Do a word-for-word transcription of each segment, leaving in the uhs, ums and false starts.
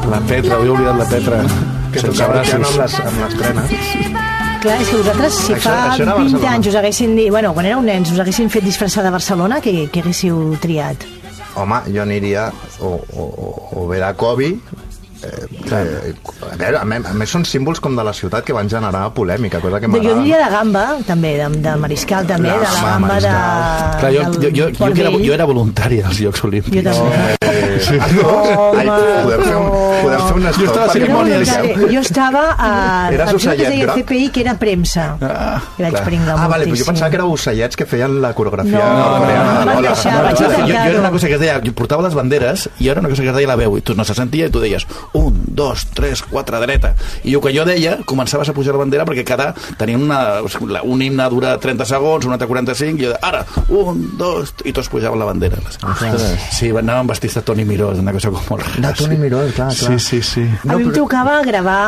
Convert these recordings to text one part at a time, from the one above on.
La Petra, havia oblidat la Petra. Que tocava el piano amb les, amb les trenes. Clar, és que vosaltres, si Això- fa això era vint Barcelona. anys us haguessin dit, bueno, quan éreu nens us haguessin fet disfressar de Barcelona, què, què haguéssiu triat? Home, jo aniria o, o, o, o bé de Kobe. Eh, eh, a, veure, a, més, a més són símbols com de la ciutat que van generar polèmica, cosa que Jo m'agrada. diria de gamba, també, de, de mariscal, també, La de la gamba, gamba de, mariscal. Clar, jo, jo, jo, jo, Port que era, Vell. jo era voluntari als Jocs Olímpics. Jo també. Eh, sí. Ai, podem fer un, podem fer un Jo stop estava a perquè cerimònia, m'ho digueu. Jo, jo estava a... Eres em sembla que es ocellet deia groc? C P I, que era premsa. Ah, I vaig Clar. pringar Ah, vale, però jo moltíssim. pensava que eren ocellets que feien la coreografia No, coreana de van l'Ola. deixar, No, vaig no, intentar- jo, jo era una cosa que es deia, jo portava les banderes i era una cosa que es deia la veu i tu no se sentia i tu deies un, dos, tres, quatre, dreta i el que jo deia, començaves a pujar la bandera perquè cada, tenia una, un himne dura trenta segons, un altre quaranta-cinc i jo de, ara, un, dos, i tots pujaven la bandera. Sí, anaven vestits de Toni Miró, una cosa com molt rara. De Toni Miró, clar, clar. Sí, sí, sí. A mi em tocava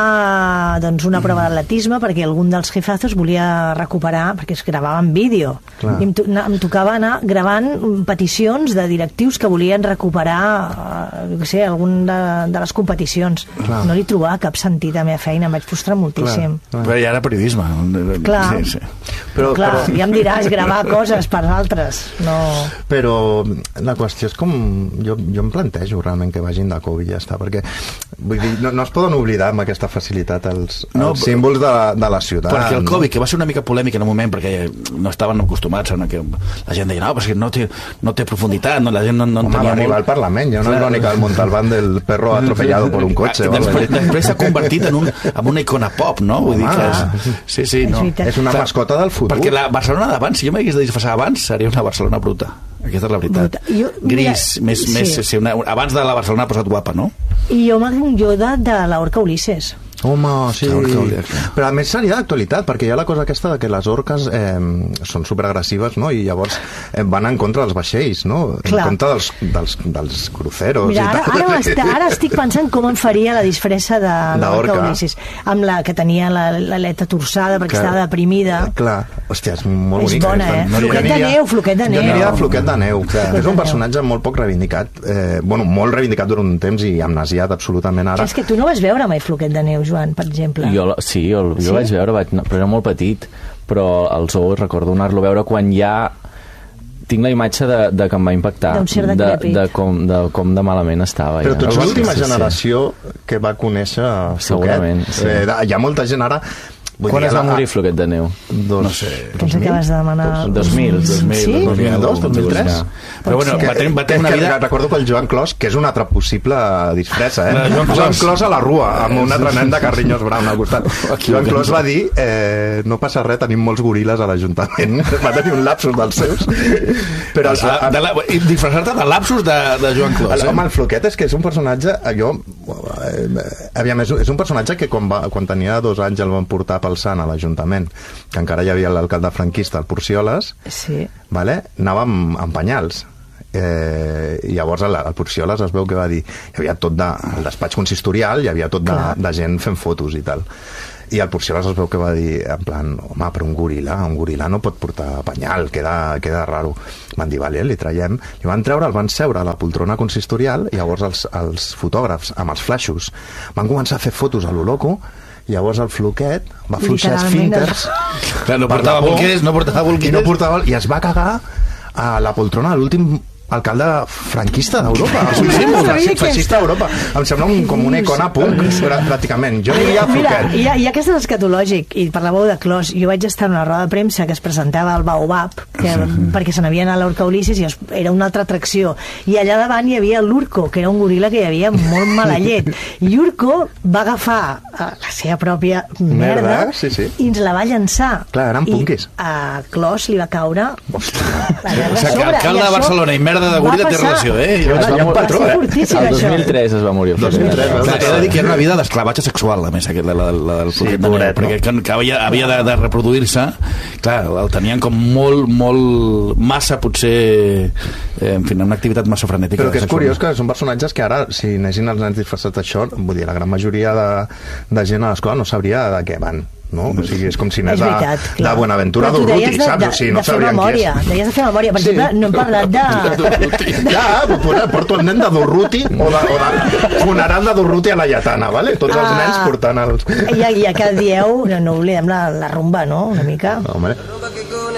gravar doncs, una prova d'atletisme perquè algun dels jefazos volia recuperar, perquè es gravava en vídeo. Clar. I em, to em tocava anar gravant peticions de directius que volien recuperar eh, jo què sé, algun de, de les competicions. Clar. No li trobava cap sentit a la meva feina, em vaig frustrar moltíssim. Clar. Però ja era periodisme. Clar. Sí, sí. Però, Clar, però, ja em diràs gravar coses per altres. No... però la qüestió és com... Jo, jo em plantejo realment que vagin de Kobe i ja està, perquè vull dir, no, no es poden oblidar amb aquesta facilitat els, No, els símbols de, la- de la ciutat. Perquè el no? Covid, que va ser una mica polèmic en un moment, perquè no estaven acostumats, a que la gent deia, no, perquè no té, no té profunditat, no, la gent no, no en Home, tenia va arribar molt... al Parlament, hi ha una Clar. crònica del Montalbán del perro atropellado por un cotxe. Ah, o algo després així. després s'ha convertit en, un, en una icona pop, no? Vull dir Home. que és... Sí, sí, És no. veritat. És una Clar, mascota del futur. Perquè la Barcelona d'abans, si jo m'hagués de disfressar abans, seria una Barcelona bruta. Aquesta és la veritat. Bruta. Jo- mira, Gris, més, sí. més, sí, una, abans de la Barcelona ha posat guapa, no? I jo m'agrada jo de, de l'Orca Ulisses. Home, sí. Clar, que hauria, clar. Però a més seria d'actualitat, perquè hi ha la cosa aquesta de que les orques eh, són superagressives, no? I llavors eh, van en contra dels vaixells, no? Clar. En contra dels, dels, dels cruceros Mira, i ara, tal. ara, est- ara estic pensant com em faria la disfressa de l'Orca D'orca. Ulisses, amb la que tenia la- l'aleta torçada perquè Clar. estava deprimida. Clar, hòstia, és molt És bonic. bona, eh? No, jo Floquet de aniria- neu, floquet de Jo neu. aniria de floquet de neu. Floquet És de un neu. personatge molt poc reivindicat, eh, bueno, molt reivindicat durant un temps i amnesiat absolutament ara. És que tu no vas veure mai floquet de neu, Joan, per exemple. Jo, la- sí, jo, jo Sí? vaig veure, vaig, anar- però era molt petit, però al zoo recordo anar-lo a veure quan ja tinc la imatge de, de que em va impactar, D'un cert de, decrèpit. de, com, de com de malament estava. Però ja. tu ets l'última Sí, sí. generació que va conèixer Segurament, Floquet. sí. Eh, hi ha molta gent ara... vull Quan dir, es va la- morir Floquet de Neu? Dos, No sé. Tens que vas demanar... dos mil, dos mil, Sí? dos mil dos, dos mil tres. Ja. Però bueno, Que, va tenir, va tenir que, una que vida... recordo que el Joan Clos, que és una altra possible disfressa, eh? No, Joan Joan, Clos. Clos a la rua, amb un altre nen de Carrinyos Brown al costat. Joan Clos va dir, eh, no passa res, tenim molts goril·les a l'Ajuntament. Va tenir un lapsus dels seus. Però el, De, de la, i disfressar-te de lapsus de, de Joan Clos. el, Eh? home, el Floquet és que és un personatge, jo, eh, aviam, és, és un personatge que quan, va, quan tenia dos anys el van portar pel Sant a l'Ajuntament, que encara hi havia l'alcalde franquista, el Porcioles, Sí. vale? Anava amb, amb penyals. Eh, i llavors el, el Porcioles es veu que va dir hi havia tot de, el despatx consistorial, hi havia tot de, de gent fent fotos i tal, i el Porcioles es veu que va dir en plan, home, però un goril·la un goril·la no pot portar penyal, queda, queda raro. Van dir, vale, li traiem, li van treure, el van seure a la poltrona consistorial i llavors els, els fotògrafs amb els flaixos van començar a fer fotos a lo loco. Llavors el Floquet va fluixar Literalment, esfínters Clar, no per portava la por, bolquers, no portava i, bolquers. no portava, i es va cagar a la poltrona de l'últim alcalde franquista d'Europa, un no símbol sabia que- fascista d'Europa. Em sembla un, com una icona punk, prà- pràcticament. Jo diria Mira, Floquet. hi ha, hi ha aquest escatològic, i parlàveu de Clos. Jo vaig estar en una roda de premsa que es presentava al Baobab, que, perquè se n'havien a l'Orca Ulisses, i es, era una altra atracció. I allà davant hi havia l'Urco, que era un goril·la que hi havia molt mala llet. I Urco va agafar eh, la seva pròpia merda, Merda, sí, sí. i ens la va llançar. Clar, eren punquis. I a Clos li va caure la merda O sigui, que a sobre, alcalde i de això Barcelona i merda de va goril·la té passar. relació, eh? Hi ha Es va un morir- patró, Va ser eh? fortíssim, El dos això. mil tres es va morir el dos mil tres, Floquet de Neu. Clar, he de dir que era una vida d'esclavatge sexual, a més, aquest, la, la, la del Sí, Floquet de Neu, pobret, no? perquè que, que havia, havia de, de reproduir-se. Clar, el tenien com molt, molt massa, potser, eh, en fi, una activitat massa frenètica. Però que és sexual. curiós que són personatges que ara, si anessin els nens disfressats d'això, vull dir, la gran majoria de, de gent a l'escola no sabria de què van, no? O sigui, és com si anés És veritat, de, clar. de Buenaventura Però tu deies Durruti, de- saps? de- O sigui, no de fer sabrien qui memòria, és. deies de fer memòria. Per exemple, no hem parlat de... Ja, pues, porto el nen de Durruti o de, o de funeral de Durruti a la Lletana, vale? Tots els Ah. nens portant els... Ja, ja que dieu, no, no oblidem la, la rumba, no?, una mica. Home,